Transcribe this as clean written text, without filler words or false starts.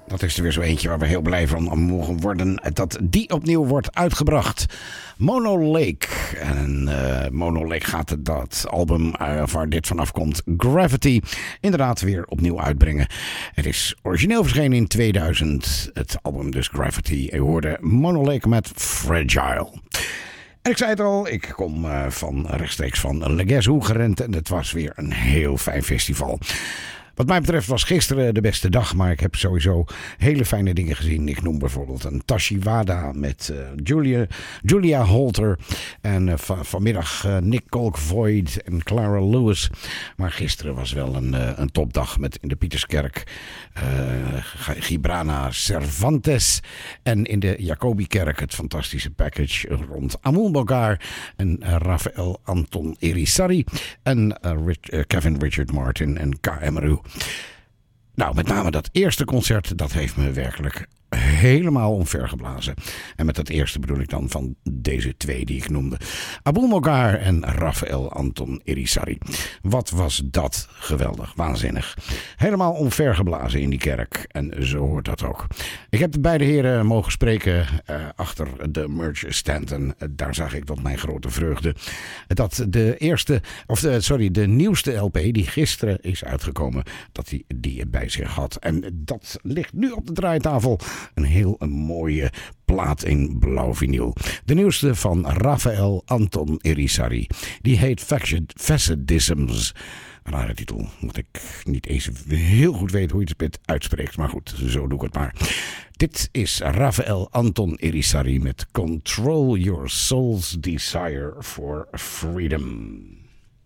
Dat is er weer zo eentje waar we heel blij van mogen worden. Dat die opnieuw wordt uitgebracht. Mono Lake. En Mono Lake gaat dat album waar dit vanaf komt, Gravity, inderdaad weer opnieuw uitbrengen. Het is origineel verschenen in 2000. Het album dus Gravity. Je hoorde Mono Lake met Fragile. En ik zei het al, ik kom rechtstreeks van Le Guess Who gerend. En het was weer een heel fijn festival. Wat mij betreft was gisteren de beste dag, maar ik heb sowieso hele fijne dingen gezien. Ik noem bijvoorbeeld een Tashi Wada met Julia Holter en vanmiddag Nick Kolk-Voigt en Clara Lewis. Maar gisteren was wel een topdag met in de Pieterskerk Gibrana Cervantes en in de Jacobikerk het fantastische package rond Amul Bogar en Rafael Anton Irisarri en Kevin Richard Martin en KMRU. Nou, met name dat eerste concert, dat heeft me werkelijk helemaal omvergeblazen. En met dat eerste bedoel ik dan van deze twee die ik noemde. Abul Mogar en Rafael Anton Irisarri. Wat was dat geweldig, waanzinnig. Helemaal omvergeblazen in die kerk. En zo hoort dat ook. Ik heb de beide heren mogen spreken achter de merch stand. En daar zag ik tot mijn grote vreugde dat de nieuwste LP die gisteren is uitgekomen, dat hij die bij zich had. En dat ligt nu op de draaitafel. Een heel mooie plaat in blauw vinyl. De nieuwste van Rafael Anton Irisarri. Die heet Facetdisms. Een rare titel. Moet ik niet eens heel goed weten hoe je het uitspreekt. Maar goed, zo doe ik het maar. Dit is Rafael Anton Irisarri met Control Your Soul's Desire for Freedom.